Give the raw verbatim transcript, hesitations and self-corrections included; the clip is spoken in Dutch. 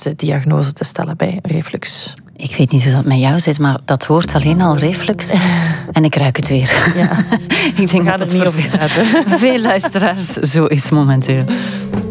juiste diagnose te stellen bij reflux. Ik weet niet hoe dat met jou zit, maar dat woord alleen al reflux. En ik ruik het weer. Ja. Ik denk dat het voor veel luisteraars zo is momenteel.